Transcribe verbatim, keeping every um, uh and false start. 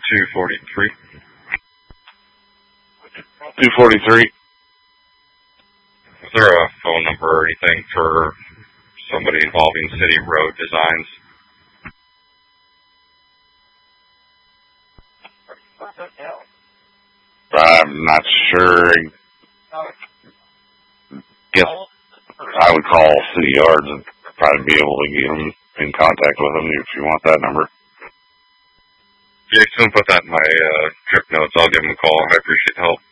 two forty-three. two forty-three. Is there a phone number or anything for somebody involving city road designs? I'm not sure. Guess I would call City Yards and probably be able to get them in contact with them if you want that number. Yeah, someone put that in my uh, trip notes. I'll give them a call. I appreciate the help.